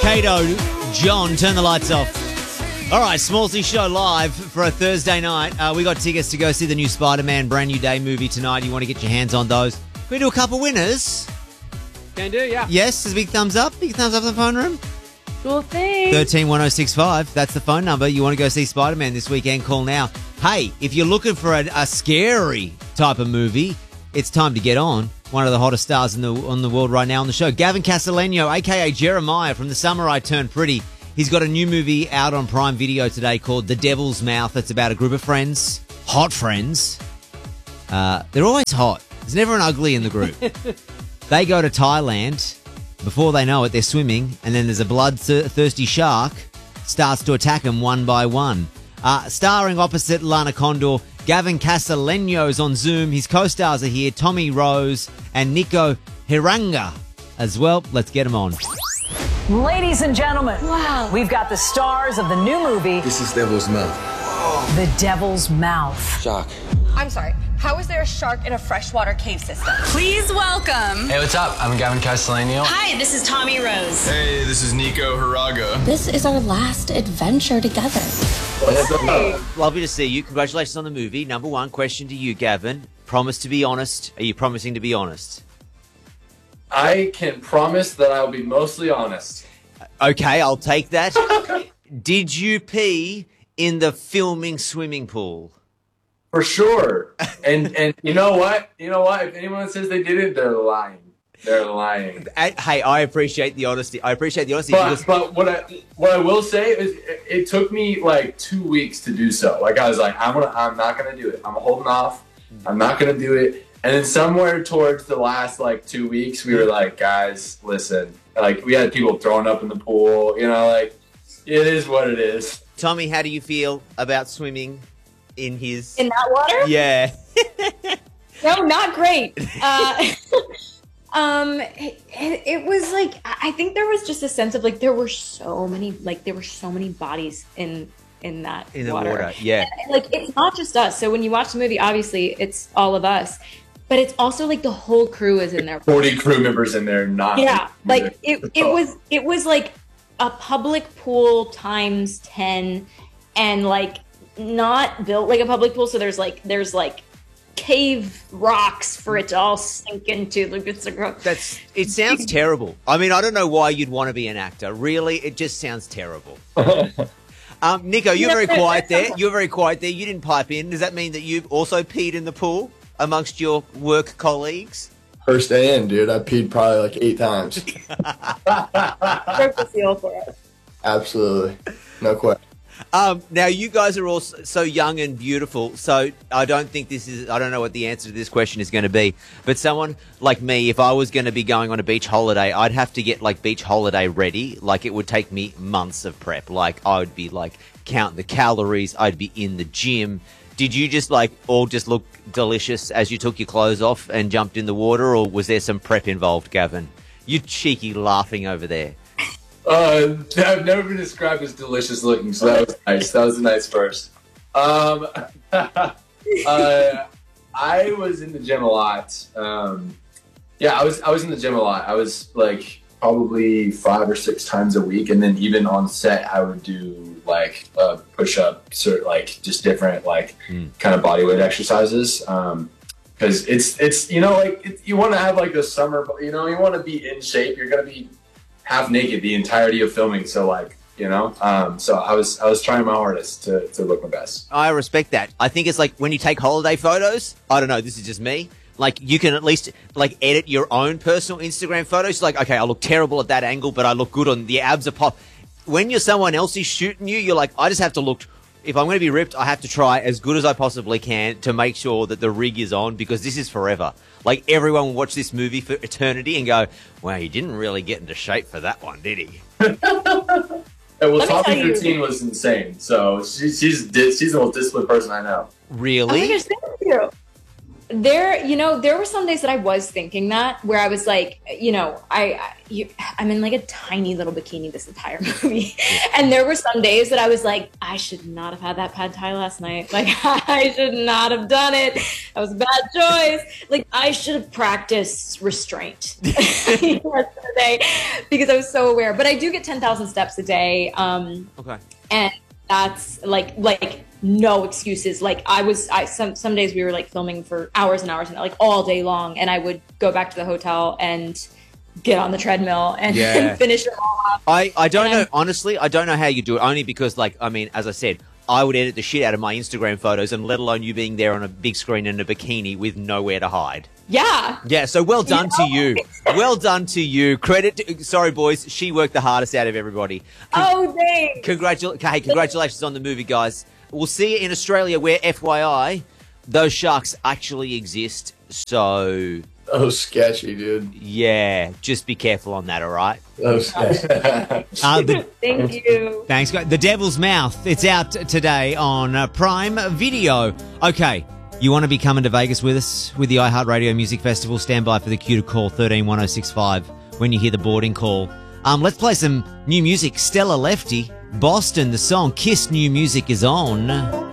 Kato, John, turn the lights off. All right, Smallsy Show live for a Thursday night. We got tickets to go see the new Spider-Man Brand New Day movie tonight. You want to get your hands on those? Can we do a couple winners? Can do, yeah. Yes, there's a big thumbs up. Big thumbs up in the phone room. Cool thing. 131065. That's the phone number. You want to go see Spider-Man this weekend? Call now. Hey, if you're looking for a scary type of movie, it's time to get on. One of the hottest stars on the world right now on the show, Gavin Castellano, a.k.a. Jeremiah from The Summer I Turned Pretty. He's got a new movie out on Prime Video today called The Devil's Mouth. It's about a group of friends, hot friends. They're always hot. There's never an ugly in the group. They go to Thailand. Before they know it, they're swimming, and then there's a bloodthirsty shark starts to attack them one by one. Starring opposite Lana Condor, Gavin Castellano's on Zoom. His co-stars are here, Tommy Rose and Nico Hiranga as well. Let's get them on. Ladies and gentlemen, Wow. we've got the stars of the new movie, This is Devil's Mouth. The Devil's Mouth. Shock. I'm sorry. How is there a shark in a freshwater cave system? Please welcome. Hey, what's up? I'm Gavin Castellano. Hi, this is Tommy Rose. Hey, this is Nico Hiraga. This is our last adventure together. Lovely to see you. Congratulations on the movie. Number one question to you, Gavin. Promise to be honest. Are you promising to be honest? I can promise that I'll be mostly honest. Okay, I'll take that. Did you pee in the filming swimming pool? For sure. And you know what? You know what? If anyone says they didn't, they're lying. They're lying. Hey, I appreciate the honesty. But what I will say is it took me like 2 weeks to do so. Like I was like, I'm not gonna do it. I'm holding off. I'm not gonna do it. And then somewhere towards the last like 2 weeks, we were like, guys, listen. Like we had people throwing up in the pool. You know, like it is what it is. Tommy, how do you feel about swimming in that water? Yeah. No, not great. It was like, I think there was just a sense of like there were so many bodies in that In the water. water, yeah. And, like it's not just us. So when you watch the movie, obviously it's all of us, but it's also like the whole crew is in there. 40 crew members in there, not Yeah, like it was like a public pool times 10, and like not built like a public pool. So there's like cave rocks for it to all sink into. Like It sounds terrible. I mean, I don't know why you'd want to be an actor. Really, it just sounds terrible. Nico, you're very quiet there. You're very quiet there. You didn't pipe in. Does that mean that you've also peed in the pool amongst your work colleagues? First day in, dude. I peed probably like 8 times. broke the seal for it. Absolutely. No question. Now, you guys are all so young and beautiful, so I don't know what the answer to this question is going to be, but someone like me, if I was going to be going on a beach holiday, I'd have to get, like, beach holiday ready. Like, it would take me months of prep. Like, I would be, like, counting the calories. I'd be in the gym. Did you just, like, all just look delicious as you took your clothes off and jumped in the water, or was there some prep involved, Gavin? You cheeky laughing over there. I've never been described as delicious looking, so that was nice. That was a nice first. I was in the gym a lot. I was in the gym a lot. I was like probably 5 or 6 times a week, and then even on set, I would do like push-ups or like just different like kind of bodyweight exercises. Because it's you know like you want to have like the summer, you know, you want to be in shape. You're gonna be half naked the entirety of filming, so like, you know, so I was trying my hardest to look my best. I respect that. I think it's like when you take holiday photos, I don't know, this is just me, like you can at least like edit your own personal Instagram photos. Like, okay, I look terrible at that angle, but I look good on the abs are pop. When you're someone else is shooting you, you're like, I just have to look, if I'm going to be ripped, I have to try as good as I possibly can to make sure that the rig is on, because this is forever. Like, everyone will watch this movie for eternity and go, wow, he didn't really get into shape for that one, did he? Well, Tommy's routine was insane. So she's the most disciplined person I know. Really? Oh my gosh, thank you. There were some days that I was thinking that, where I was like, I'm in like a tiny little bikini this entire movie. And there were some days that I was like, I should not have had that pad thai last night. Like, I should not have done it. That was a bad choice. Like, I should have practiced restraint yesterday because I was so aware. But I do get 10,000 steps a day. Okay. And that's like no excuses. Like some days we were like filming for hours and hours and like all day long, and I would go back to the hotel and get on the treadmill and finish it all up. I don't know, honestly, I don't know how you do it, only because, like, I mean, as I said, I would edit the shit out of my Instagram photos, and let alone you being there on a big screen in a bikini with nowhere to hide. Yeah, so well done to you. Well done to you. Sorry, boys, she worked the hardest out of everybody. Thanks. Congratulations on the movie, guys. We'll see you in Australia, where, FYI, those sharks actually exist. So, Oh, sketchy, dude. yeah, just be careful on that, all right? Oh, sketchy. Thank you. Thanks, guys. The Devil's Mouth. It's out today on Prime Video. Okay, you want to be coming to Vegas with us with the iHeartRadio Music Festival? Stand by for the cue to call 131065 when you hear the boarding call. Let's play some new music. Stella Lefty, Boston, the song Kiss New Music is on.